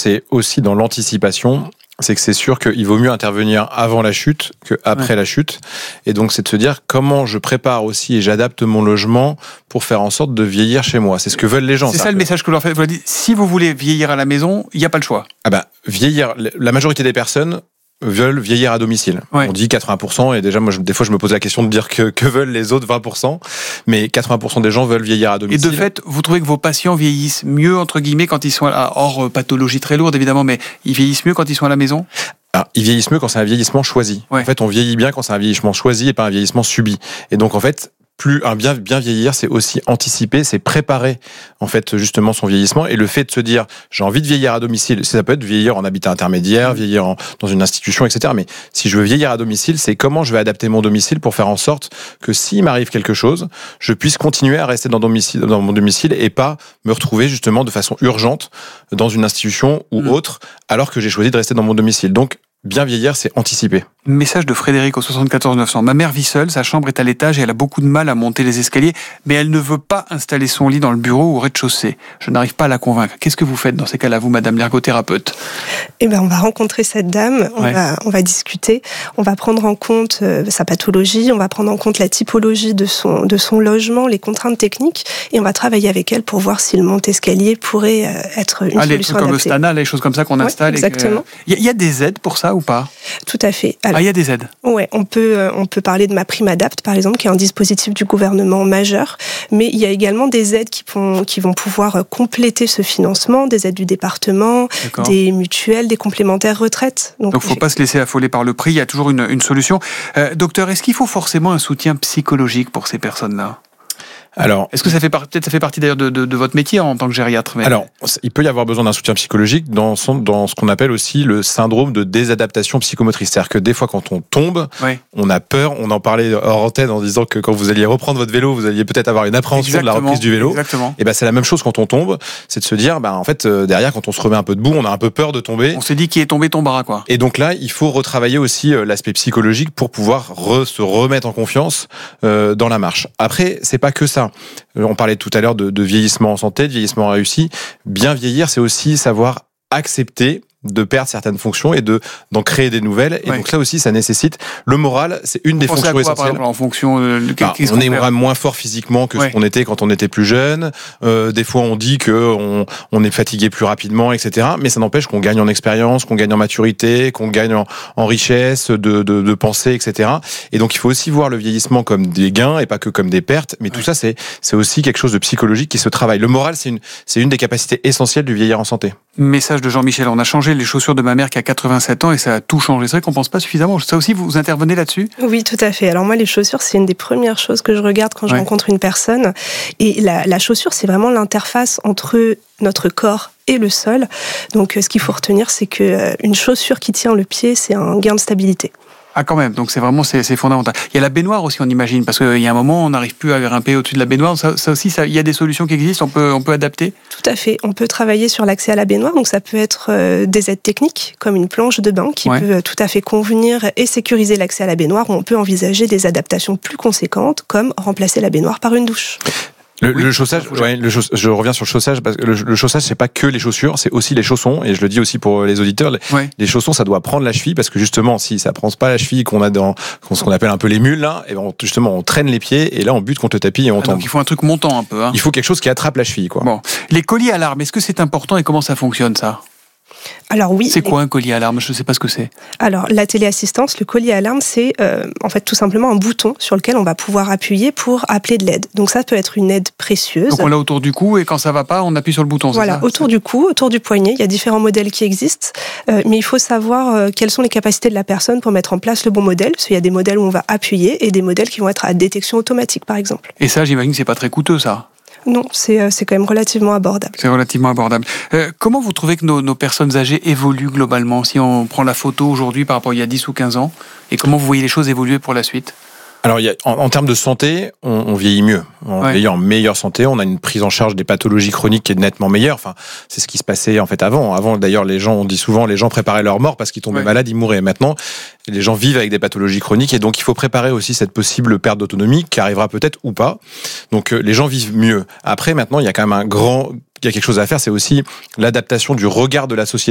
c'est aussi dans l'anticipation. C'est que c'est sûr qu'il vaut mieux intervenir avant la chute qu'après la chute. Et donc, c'est de se dire comment je prépare aussi et j'adapte mon logement pour faire en sorte de vieillir chez moi. C'est ce que veulent les gens. C'est ça le message que je leur fais. Si vous voulez vieillir à la maison, il n'y a pas le choix. Vieillir, la majorité des personnes veulent vieillir à domicile. Ouais. On dit 80%, et déjà, moi, des fois, je me pose la question de dire que veulent les autres 20%, mais 80% des gens veulent vieillir à domicile. Et de fait, vous trouvez que vos patients vieillissent mieux, entre guillemets, quand ils sont hors pathologie très lourde, évidemment, mais ils vieillissent mieux quand ils sont à la maison ? Alors, ils vieillissent mieux quand c'est un vieillissement choisi. Ouais. En fait, on vieillit bien quand c'est un vieillissement choisi et pas un vieillissement subi. Et donc, en fait, bien vieillir, c'est aussi anticiper, c'est préparer en fait justement son vieillissement. Et le fait de se dire j'ai envie de vieillir à domicile, ça peut être vieillir en habitat intermédiaire, vieillir dans une institution, etc. Mais si je veux vieillir à domicile, c'est comment je vais adapter mon domicile pour faire en sorte que s'il m'arrive quelque chose, je puisse continuer à rester dans mon domicile et pas me retrouver justement de façon urgente dans une institution ou autre, alors que j'ai choisi de rester dans mon domicile. Donc bien vieillir, c'est anticiper. Message de Frédéric au 74 900. Ma mère vit seule, sa chambre est à l'étage et elle a beaucoup de mal à monter les escaliers, mais elle ne veut pas installer son lit dans le bureau ou au rez-de-chaussée. Je n'arrive pas à la convaincre. Qu'est-ce que vous faites dans ces cas-là, vous, madame l'ergothérapeute ? On va rencontrer cette dame, on va discuter, on va prendre en compte sa pathologie, on va prendre en compte la typologie de son logement, les contraintes techniques, et on va travailler avec elle pour voir si le monte-escalier pourrait être une solution les trucs adaptée. Comme le Stana, les choses comme ça qu'on installe. Exactement. Il y a des aides pour ça ou pas ? Tout à fait. Alors, il y a des aides. Ouais, on peut parler de MaPrimeAdapt, par exemple, qui est un dispositif du gouvernement majeur, mais il y a également des aides qui vont pouvoir compléter ce financement, des aides du département, des mutuelles, des complémentaires retraite. Donc, il ne faut pas se laisser affoler par le prix, il y a toujours une solution. Docteur, est-ce qu'il faut forcément un soutien psychologique pour ces personnes-là ? Alors, est-ce que ça fait partie d'ailleurs de votre métier en tant que gériatre ? Alors, il peut y avoir besoin d'un soutien psychologique dans ce qu'on appelle aussi le syndrome de désadaptation psychomotrice. C'est-à-dire que des fois, quand on tombe, on a peur. On en parlait hors antenne en disant que quand vous alliez reprendre votre vélo, vous alliez peut-être avoir une appréhension de la reprise du vélo. Exactement. Et c'est la même chose quand on tombe. C'est de se dire, en fait, derrière, quand on se remet un peu debout, on a un peu peur de tomber. On s'est dit qui est tombé tombera, quoi. Et donc là, il faut retravailler aussi l'aspect psychologique pour pouvoir se remettre en confiance dans la marche. Après, c'est pas que ça. On parlait tout à l'heure de vieillissement en santé, de vieillissement réussi. Bien vieillir, c'est aussi savoir accepter de perdre certaines fonctions et d'en créer des nouvelles. Et donc là aussi, ça nécessite le moral. C'est une des fonctions essentielles. Par exemple, en fonction on est vraiment moins fort physiquement que ce qu'on était quand on était plus jeune. Des fois, on dit que on est fatigué plus rapidement, etc. Mais ça n'empêche qu'on gagne en expérience, qu'on gagne en maturité, qu'on gagne en richesse de pensée, etc. Et donc, il faut aussi voir le vieillissement comme des gains et pas que comme des pertes. Mais tout ça, c'est aussi quelque chose de psychologique qui se travaille. Le moral, c'est une des capacités essentielles du vieillir en santé. Message de Jean-Michel. On a changé les chaussures de ma mère qui a 87 ans et ça a tout changé. C'est vrai qu'on ne pense pas suffisamment. Ça aussi, vous intervenez là-dessus ? Oui, tout à fait. Alors moi, les chaussures, c'est une des premières choses que je regarde quand je rencontre une personne. Et la chaussure, c'est vraiment l'interface entre notre corps et le sol. Donc ce qu'il faut retenir, c'est qu'une chaussure qui tient le pied, c'est un gain de stabilité. Ah, quand même, donc c'est fondamental. Il y a la baignoire aussi, on imagine, parce qu'il y a un moment, on n'arrive plus à grimper au-dessus de la baignoire. Ça aussi, il y a des solutions qui existent, on peut adapter ? Tout à fait. On peut travailler sur l'accès à la baignoire, donc ça peut être des aides techniques, comme une planche de bain, qui peut tout à fait convenir et sécuriser l'accès à la baignoire, ou on peut envisager des adaptations plus conséquentes, comme remplacer la baignoire par une douche. Le chaussage, je reviens sur le chaussage parce que le chaussage, c'est pas que les chaussures, c'est aussi les chaussons. Et je le dis aussi pour les auditeurs, les chaussons, ça doit prendre la cheville parce que justement, si ça prend pas la cheville qu'on a dans ce qu'on appelle un peu les mules là, et justement, on traîne les pieds et là, on bute contre le tapis et on tombe. Donc il faut un truc montant un peu. Il faut quelque chose qui attrape la cheville, quoi. Bon, les colliers alarmes, est-ce que c'est important et comment ça fonctionne ça ? Alors oui. C'est quoi un collier alarme ? Je ne sais pas ce que c'est. Alors la téléassistance, le collier alarme, c'est en fait tout simplement un bouton sur lequel on va pouvoir appuyer pour appeler de l'aide. Donc ça peut être une aide précieuse. Donc on l'a autour du cou et quand ça va pas, on appuie sur le bouton. Voilà, autour du cou, autour du poignet. Il y a différents modèles qui existent, mais il faut savoir quelles sont les capacités de la personne pour mettre en place le bon modèle. Parce qu'il y a des modèles où on va appuyer et des modèles qui vont être à détection automatique, par exemple. Et ça, j'imagine que c'est pas très coûteux, ça. Non, c'est quand même relativement abordable. C'est relativement abordable. Comment vous trouvez que nos personnes âgées évoluent globalement ? Si on prend la photo aujourd'hui par rapport à il y a 10 ou 15 ans, et comment vous voyez les choses évoluer pour la suite ? Alors, en termes de santé, on vieillit mieux. On vieillit en meilleure santé. On a une prise en charge des pathologies chroniques qui est nettement meilleure. Enfin, c'est ce qui se passait en fait avant. Avant, d'ailleurs, on dit souvent, les gens préparaient leur mort parce qu'ils tombaient malades, ils mouraient. Maintenant, les gens vivent avec des pathologies chroniques et donc il faut préparer aussi cette possible perte d'autonomie qui arrivera peut-être ou pas. Donc, les gens vivent mieux. Après, maintenant, il y a quand même il y a quelque chose à faire, c'est aussi l'adaptation du regard de la société